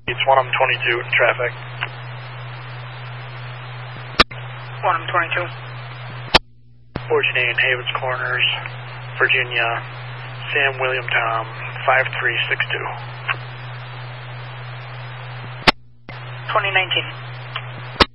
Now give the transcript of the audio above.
It's 1M22 traffic. 1M22. Originating Havens Corners, Virginia, Sam William Tom, 5362. 2019.